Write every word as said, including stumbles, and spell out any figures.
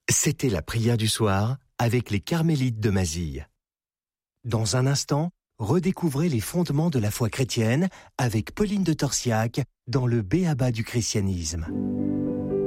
C'était la prière du soir avec les Carmélites de Mazille. Dans un instant, redécouvrez les fondements de la foi chrétienne avec Pauline de Torsiac dans le B A B A du christianisme.